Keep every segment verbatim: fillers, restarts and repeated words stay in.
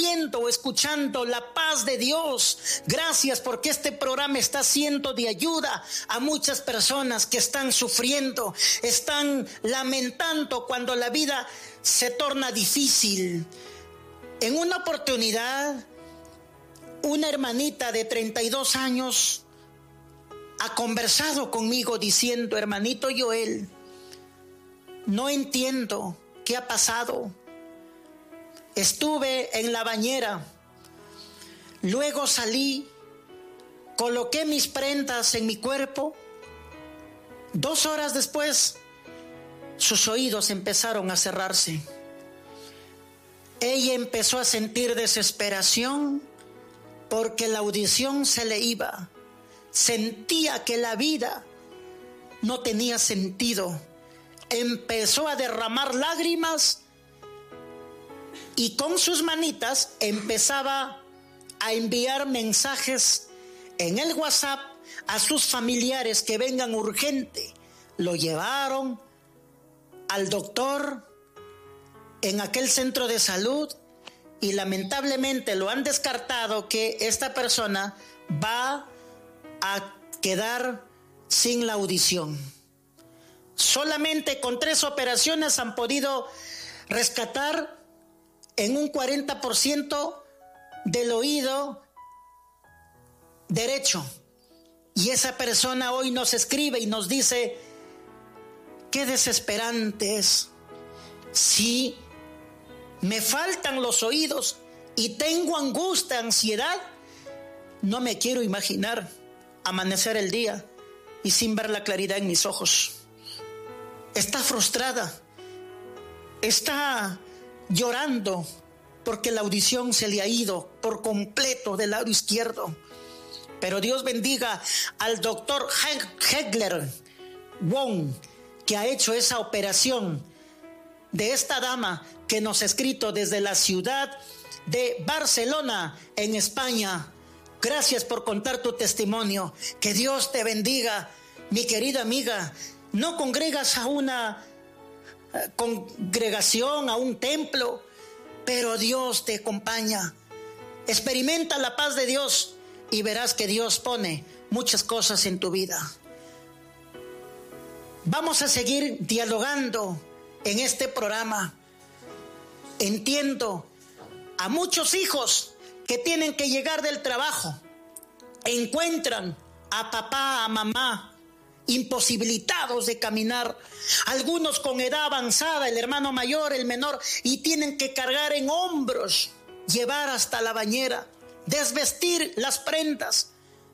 viendo o escuchando la paz de Dios. Gracias porque este programa está siendo de ayuda a muchas personas que están sufriendo, están lamentando cuando la vida se torna difícil. En una oportunidad, una hermanita de treinta y dos años ha conversado conmigo diciendo: hermanito Joel, no entiendo qué ha pasado. Estuve en la bañera, luego salí, coloqué mis prendas en mi cuerpo. Dos horas después, sus oídos empezaron a cerrarse. Ella empezó a sentir desesperación porque la audición se le iba. Sentía que la vida no tenía sentido. Empezó a derramar lágrimas y con sus manitas empezaba a enviar mensajes en el WhatsApp a sus familiares que vengan urgente. Lo llevaron al doctor en aquel centro de salud y lamentablemente lo han descartado que esta persona va a quedar sin la audición. Solamente con tres operaciones han podido rescatar en un cuarenta por ciento del oído derecho. Y esa persona hoy nos escribe y nos dice: qué desesperante es. Si me faltan los oídos y tengo angustia, ansiedad, no me quiero imaginar amanecer el día y sin ver la claridad en mis ojos. Está frustrada, está llorando porque la audición se le ha ido por completo del lado izquierdo. Pero Dios bendiga al doctor Hegler Wong, que ha hecho esa operación de esta dama que nos ha escrito desde la ciudad de Barcelona, en España. Gracias por contar tu testimonio. Que Dios te bendiga, mi querida amiga. No congregas a una congregación, a un templo, pero Dios te acompaña. Experimenta la paz de Dios y verás que Dios pone muchas cosas en tu vida. Vamos a seguir dialogando en este programa. Entiendo a muchos hijos que tienen que llegar del trabajo, encuentran a papá, a mamá imposibilitados de caminar, algunos con edad avanzada, el hermano mayor, el menor, y tienen que cargar en hombros, llevar hasta la bañera, desvestir las prendas,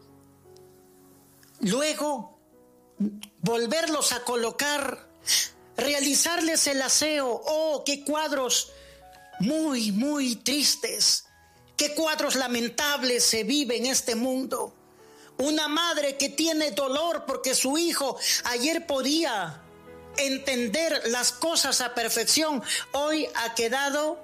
luego volverlos a colocar, realizarles el aseo. Oh, qué cuadros muy, muy tristes, qué cuadros lamentables se vive en este mundo. Una madre que tiene dolor porque su hijo ayer podía entender las cosas a perfección, hoy ha quedado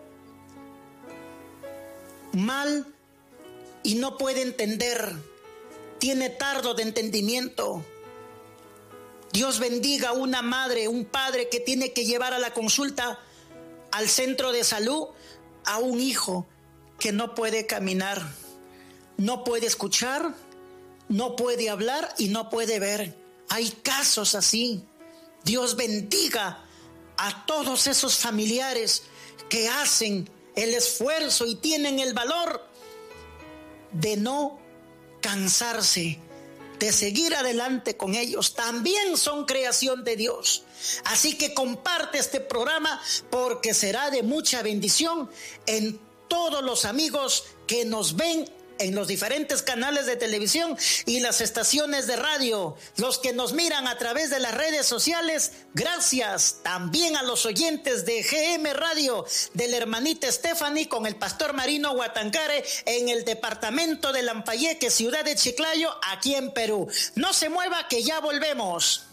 mal y no puede entender, tiene tardo de entendimiento. Dios bendiga a una madre, un padre que tiene que llevar a la consulta al centro de salud a un hijo que no puede caminar, no puede escuchar, no puede hablar y no puede ver. Hay casos así. Dios bendiga a todos esos familiares que hacen el esfuerzo y tienen el valor de no cansarse, de seguir adelante con ellos. También son creación de Dios. Así que comparte este programa porque será de mucha bendición en todos los amigos que nos ven en los diferentes canales de televisión y las estaciones de radio, los que nos miran a través de las redes sociales. Gracias también a los oyentes de G M Radio, de la hermanita Stephanie con el pastor Marino Guatancare en el departamento de Lambayeque, ciudad de Chiclayo, aquí en Perú. No se mueva que ya volvemos.